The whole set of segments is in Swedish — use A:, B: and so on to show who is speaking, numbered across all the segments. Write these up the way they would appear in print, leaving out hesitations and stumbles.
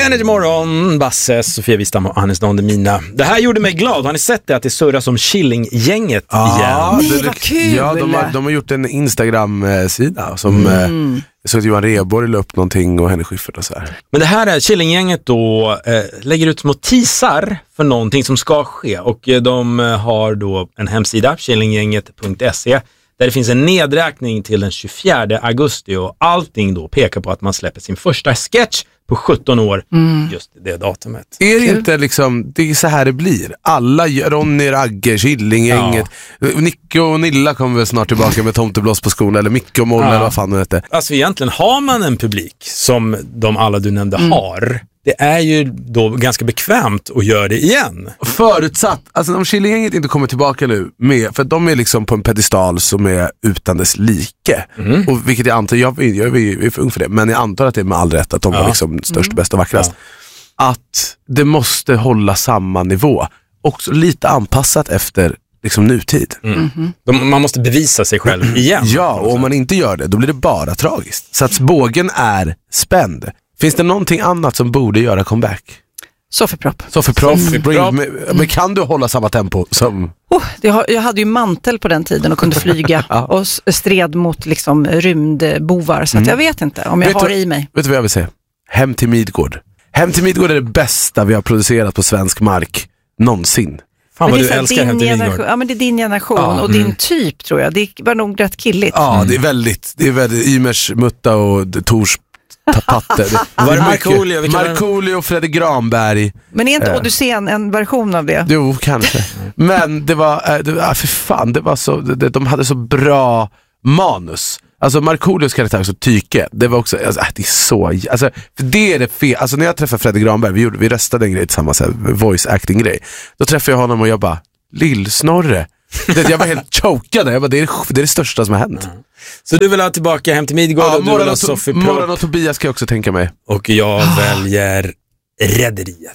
A: Energy Morgon, Basse, Sofia Wistam och Hannes Dondemina. Det här gjorde mig glad. Har ni sett det att det surras om Killinggänget igen?
B: Nej, vad kul! Ja, de har gjort en Instagram-sida som så att Johan Rheborg la upp någonting och Henrik Schyffert och så här. Men
A: det här är Killinggänget då lägger ut små teasar för någonting som ska ske. Och de har då en hemsida, killinggänget.se, där det finns en nedräkning till den 24 augusti och allting då pekar på att man släpper sin första sketch på 17 år just det datumet.
B: Är det inte liksom, det är så här det blir. Alla, Ronny, Ragge, Killinggänget, Nicke och Nilla kommer väl snart tillbaka med Tomteblås på skolan, eller Micke och Molle, eller vad fan det heter.
A: Alltså egentligen har man en publik som de alla du nämnde har. Det är ju då ganska bekvämt att göra det igen.
B: Förutsatt, alltså om Killinggänget inte kommer tillbaka nu med, för de är liksom på en pedestal som är utan dess like. Och vilket jag antar, jag är för ung för det, men jag antar att det är med all rätt att de var liksom störst, bäst och vackrast. Att det måste hålla samma nivå. Också lite anpassat efter liksom nutid.
A: Man måste bevisa sig själv igen.
B: Ja, och om man inte gör det, då blir det bara tragiskt. Så att bågen är spänd. Finns det någonting annat som borde göra comeback?
C: Soffipropp.
B: Men kan du hålla samma tempo som...
C: Jag hade ju mantel på den tiden och kunde flyga och stred mot liksom rymdbovar. Så att jag vet inte om jag har det i mig.
B: Vet du vad jag vill säga? Hem till Midgård. Hem till Midgård är det bästa vi har producerat på svensk mark någonsin.
A: Fan vad du älskar Hem till Midgård.
C: Ja, men det är din generation och din typ, tror jag. Det var nog rätt killigt.
B: Ja, det är väldigt Ymers mutta och Tors patte.
A: Var det
B: Markoolio och Fredrik Granberg.
C: Men är inte Odysseen en version av det?
B: Jo, kanske. Men det var för fan, det var så, de hade så bra manus. Alltså Markoolios karaktär så tyke. Det var också, alltså, det är så, alltså, för det är det fel. Alltså när jag träffade Fredrik Granberg, vi röstade en grej tillsammans, här, voice acting grej. Då träffade jag honom och jag bara, Lill-Snorre. Jag var helt chokad. Jag bara, det är det största som har hänt.
A: Så du vill ha tillbaka Hem till Midgård och du vill ha Soffipropp.
B: Morgon och Tobias kan jag också tänka mig.
A: Och jag väljer Rederiet.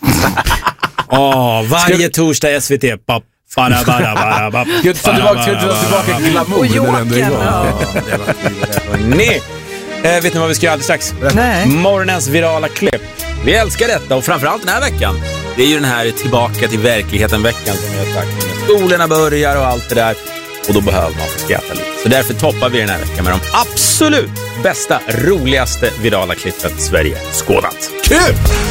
A: Varje torsdag i SVT.
B: Ska du tillbaka glamour?
C: Och Jokern.
A: Nej. Vet ni vad vi ska göra alldeles strax?
C: Nej.
A: Morgonens virala klipp. Vi älskar detta och framförallt den här veckan. Det är ju den här tillbaka till verkligheten-veckan som jag har sagt. Skolorna börjar och allt det där. Och då behöver man få skratta lite. Så därför toppar vi den här veckan med de absolut bästa, roligaste virala klippet Sverige skådat. Kul!